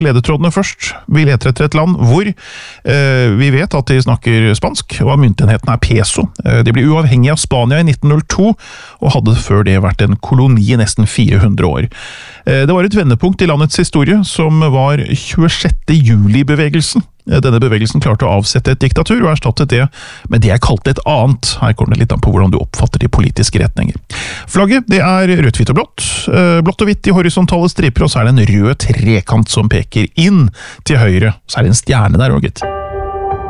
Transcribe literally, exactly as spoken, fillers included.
ledetrådene først. Vi leter etter et land hvor eh, vi vet at de snakker spansk, og at myntenheten er peso. Eh, de ble uavhengige av Spania i nitten null to, og hadde før det vært en koloni i nesten fire hundre år. Eh, det var et vendepunkt i landets historie, som var tjuesjette juli-bevegelsen. Denne bevegelsen klarte å avsette et diktatur og erstattet det med det jeg kalte et annet. Her kommer det litt an på hvordan du oppfatter de politiske retninger. Flagget det er rødt, hvitt og blått. Blått og hvitt i horisontale striper, og så er det en rød trekant som peker inn til høyre. Så er det en stjerne der også, gitt.